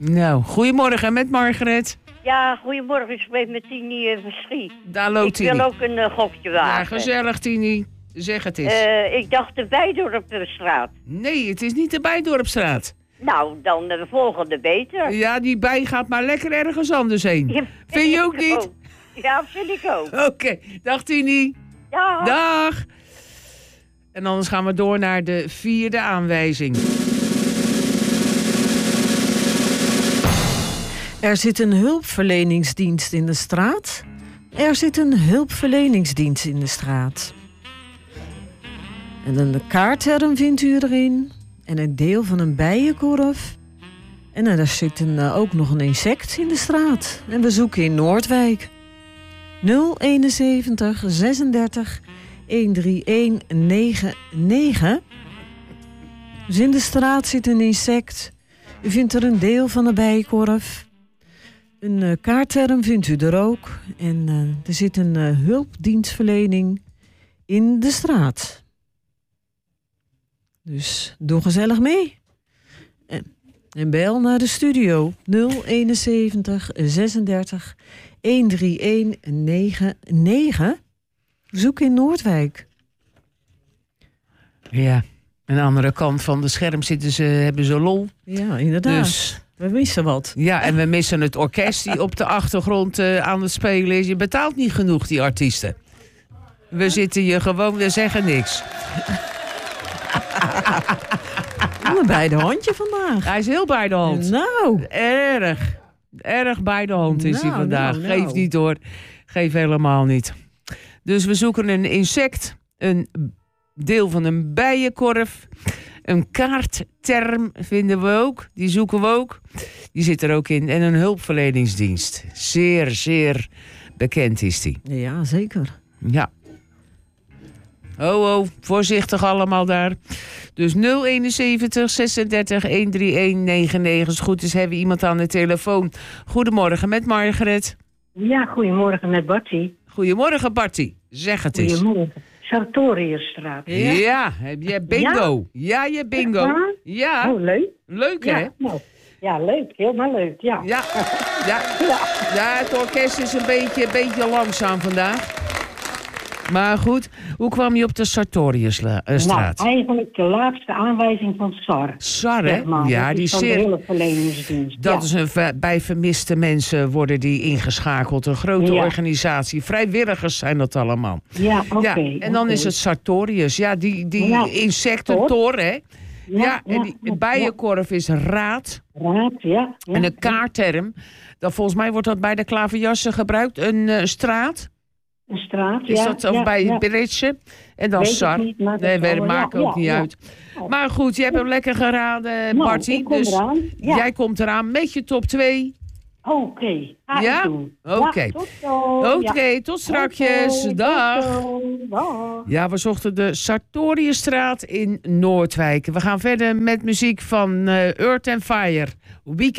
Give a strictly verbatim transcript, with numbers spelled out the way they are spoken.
Nou, goedemorgen met Margaret. Ja, goedemorgen. Ik spreek met Tini uh, Verschie. Daar loopt Tini. Ik wil ook een uh, gokje wagen. Ja, gezellig Tini. Zeg het eens. Uh, ik dacht de Bijdorpstraat. Nee, het is niet de Bijdorpstraat. Nou, dan de volgende beter. Ja, die bij gaat maar lekker ergens anders heen. Ja, vind je ook niet? Ook. Ja, vind ik ook. Oké, okay. Dag Tini. Ja. Dag. En anders gaan we door naar de vierde aanwijzing. Er zit een hulpverleningsdienst in de straat. Er zit een hulpverleningsdienst in de straat. En een kaartterm vindt u erin. En een deel van een bijenkorf. En er zit een, uh, ook nog een insect in de straat. En we zoeken in Noordwijk. nul eenenzeventig zesendertig honderdnegenennegentig. Dus in de straat zit een insect. U vindt er een deel van de bijenkorf. Een uh, kaartterm vindt u er ook. En uh, er zit een uh, hulpdienstverlening in de straat. Dus doe gezellig mee. En, en bel naar de studio nul eenenzeventig zesendertig honderdnegenennegentig. Zoek in Noordwijk. Ja, aan de andere kant van de scherm zitten ze, hebben ze lol. Ja, inderdaad. Dus we missen wat. Ja, en we missen het orkest die op de achtergrond uh, aan het spelen is. Je betaalt niet genoeg, die artiesten. We zitten hier gewoon, we zeggen niks. Een bij de handje vandaag. Hij is heel bij de hand. Nou. Erg. Erg bij de hand is nou, hij vandaag. Nou, nou. Geef niet hoor. Geef helemaal niet. Dus we zoeken een insect. Een deel van een bijenkorf. Een kaartterm vinden we ook. Die zoeken we ook. Die zit er ook in. En een hulpverleningsdienst. Zeer, zeer bekend is die. Ja, zeker. Ja. Oh, oh, voorzichtig allemaal daar. Dus nul eenenzeventig zesendertig honderdnegenennegentig. Als het goed is, hebben we iemand aan de telefoon. Goedemorgen met Margaret. Ja, goedemorgen met Bartie. Goedemorgen Bartie. Zeg het eens. Goedemorgen. Sartoriusstraat. Ja, ja, heb je bingo. Ja, ja je bingo. Ja? Ja. Oh, leuk. Leuk, ja, hè? Nou, ja, leuk. Helemaal leuk, ja. Ja, ja. ja. ja het orkest is een beetje, een beetje langzaam vandaag. Maar goed, hoe kwam je op de Sartoriusstraat? Nou, eigenlijk de laatste aanwijzing van S A R. S A R, hè? Zeg maar. Ja, dat die is van zeer... de hulpverleningsdienst. Dat ja. is een ver... bij vermiste mensen worden die ingeschakeld. Een grote ja. organisatie. Vrijwilligers zijn dat allemaal. Ja, oké. Okay, ja, en dan okay. is het Sartorius. Ja, die, die ja. insectentor, hè? Ja, ja, en die ja, bijenkorf is raad. Raad, ja. ja en een kaartterm. Dat, volgens mij wordt dat bij de klaverjassen gebruikt. Een uh, straat. Een straat, is ja. dat of ja, bij ja. het bridge? En dan Weet S A R. Niet, maar nee, dat maakt ook ja, niet ja. uit. Maar goed, je hebt hem lekker geraden, nou, Bartie. Ik kom dus eraan. Ja. jij komt eraan met je top twee. Oké. Okay. Ja? Oké. Okay. Ja, tot zo. Oké, okay, ja. tot strakjes. Tot Dag. Dag. Ja, we zochten de Sartoriusstraat in Noordwijk. We gaan verder met muziek van uh, Earth and Fire. Weekend.